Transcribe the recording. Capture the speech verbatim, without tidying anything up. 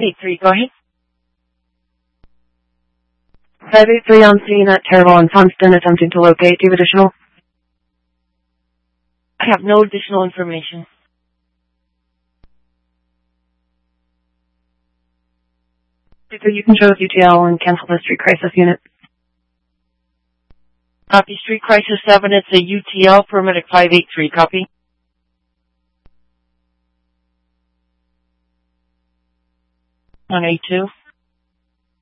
eight three, go ahead. five eight three on scene at Terrible and Funston, attempting to locate. Do you have additional? I have no additional information. So you can show us U T L and cancel the street crisis unit. Copy, Street Crisis seven, it's a U T L, paramedic five eight three, copy. On A two.